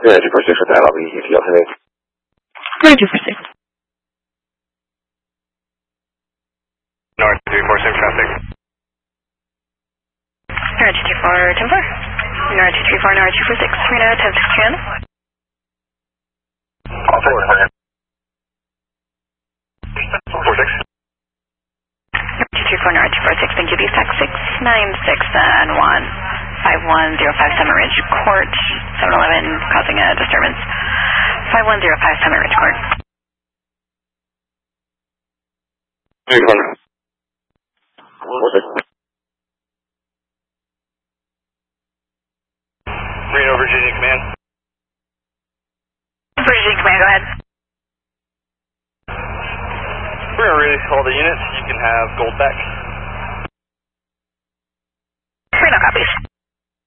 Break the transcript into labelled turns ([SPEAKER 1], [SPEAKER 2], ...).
[SPEAKER 1] Yeah, 246 with that, I'll be ETL today.
[SPEAKER 2] Roger, 246.
[SPEAKER 3] North 246 traffic.
[SPEAKER 4] North 234, 10-4. North 234, North 246, Reno, 10-6
[SPEAKER 3] All 4. 46.
[SPEAKER 4] 234, North 246, thank you, Beast Tax 696 and 5105 Summit Ridge Court, 711 causing a disturbance. 5105 Summit Ridge Court.
[SPEAKER 3] Reno, Virginia Command.
[SPEAKER 4] Virginia Command, go ahead.
[SPEAKER 3] We're going to release all the units. You can have gold back.